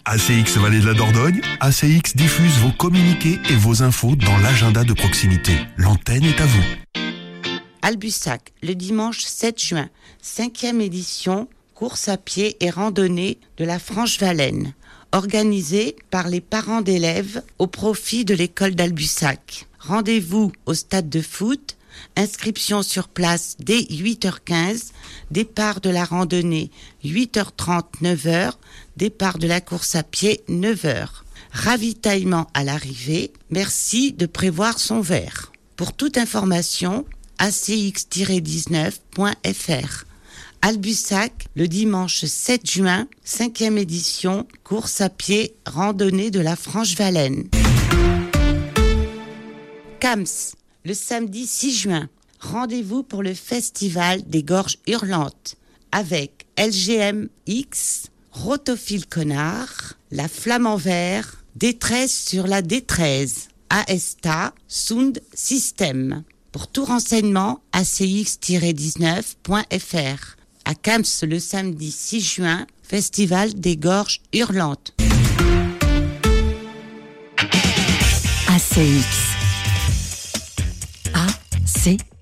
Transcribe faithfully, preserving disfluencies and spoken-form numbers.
A C X Vallée de la Dordogne, A C X diffuse vos communiqués et vos infos dans l'agenda de proximité. L'antenne est à vous. Albussac, le dimanche sept juin, cinquième édition, course à pied et randonnée de la Franche-Valaine, organisée par les parents d'élèves au profit de l'école d'Albussac. Rendez-vous au stade de foot, inscription sur place dès huit heures quinze, départ de la randonnée huit heures trente, neuf heures, départ de la course à pied neuf heures. Ravitaillement à l'arrivée, merci de prévoir son verre. Pour toute information, a c x tiret dix-neuf point f r. Albussac, le dimanche sept juin, cinquième édition, course à pied, randonnée de la Franche-Valaine. Cams, le samedi six juin, rendez-vous pour le festival des Gorges Hurlantes avec L G M X, Rotophile Connard, La Flamme Vert, Détresse sur la détresse, Aesta, Sound System. Pour tout renseignement, a c x tiret dix-neuf point f r. À Cams le samedi six juin, Festival des Gorges Hurlantes. A C X. A C